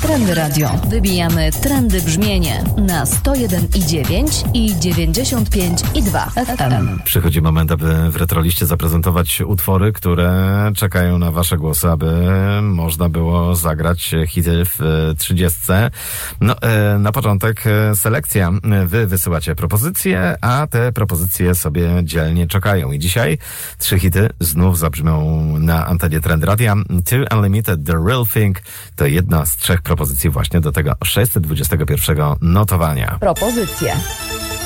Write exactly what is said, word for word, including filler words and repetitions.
Trendy Radio. Wybijamy trendy brzmienie na sto jeden i dziewięć i dziewięćdziesiąt pięć i dwa F M. Przychodzi moment, aby w Retroliście zaprezentować utwory, które czekają na wasze głosy, aby można było zagrać hity w trzydziestce. No, na początek selekcja. Wy wysyłacie propozycje, a te propozycje sobie dzielnie czekają. I dzisiaj trzy hity znów zabrzmią na antenie Trend Radia. Two Unlimited, The Real Thing to jedna z trzech propozycji właśnie do tego sześćset dwudziestego pierwszego notowania. Propozycje.